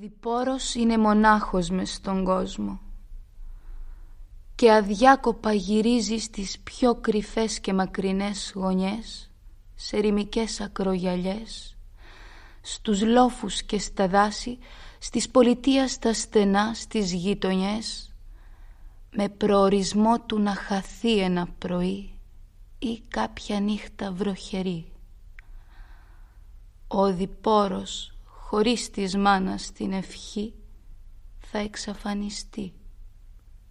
διπόρος είναι μονάχος μες στον κόσμο και αδιάκοπα γυρίζει στις πιο κρυφές και μακρινές γωνιές, σε ερημικές ακρογιαλιές, στους λόφους και στα δάση, στις πολιτείας τα στενά, στις γειτονιές, με προορισμό του να χαθεί ένα πρωί ή κάποια νύχτα βροχερή. Ο διπόρος, χωρίς της μάνας την ευχή, θα εξαφανιστεί.